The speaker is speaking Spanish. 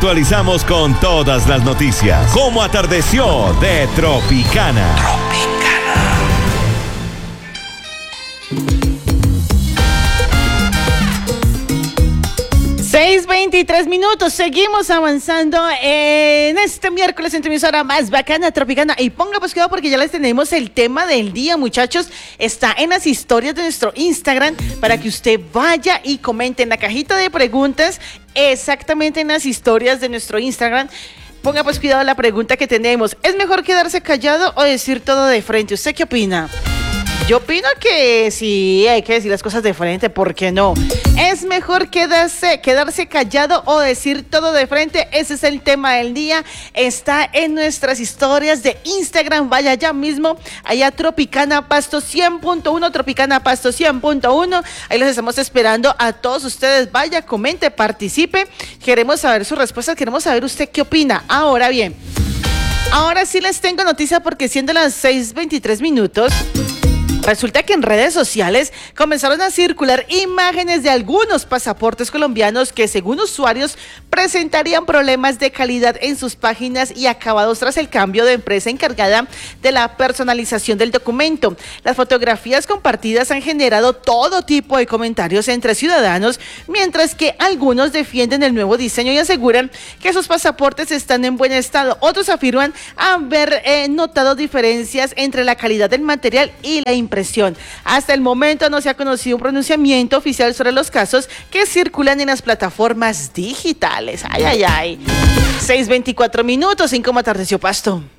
actualizamos con todas las noticias. Cómo atardeció de Tropicana. 6:23 minutos, seguimos avanzando en este miércoles en tu emisora más bacana, Tropicana. Y ponga pues cuidado porque ya les tenemos el tema del día, muchachos. Está en las historias de nuestro Instagram para que usted vaya y comente en la cajita de preguntas, exactamente en las historias de nuestro Instagram. Ponga pues cuidado la pregunta que tenemos. ¿Es mejor quedarse callado o decir todo de frente? ¿Usted qué opina? Yo opino que sí, hay que decir las cosas de frente, ¿por qué no? ¿Es mejor quedarse callado o decir todo de frente? Ese es el tema del día. Está en nuestras historias de Instagram. Vaya ya mismo, allá Tropicana Pasto 100.1, Tropicana Pasto 100.1. Ahí los estamos esperando a todos ustedes. Vaya, comente, participe. Queremos saber sus respuestas, queremos saber usted qué opina. Ahora bien, ahora sí les tengo noticia porque siendo las 6:23 minutos... Resulta que en redes sociales comenzaron a circular imágenes de algunos pasaportes colombianos que, según usuarios, presentarían problemas de calidad en sus páginas y acabados tras el cambio de empresa encargada de la personalización del documento. Las fotografías compartidas han generado todo tipo de comentarios entre ciudadanos, mientras que algunos defienden el nuevo diseño y aseguran que sus pasaportes están en buen estado. Otros afirman haber notado diferencias entre la calidad del material y la impresión. Hasta el momento no se ha conocido un pronunciamiento oficial sobre los casos que circulan en las plataformas digitales. Ay, ay, ay. 6:24 minutos, en cómo atardeció Pasto.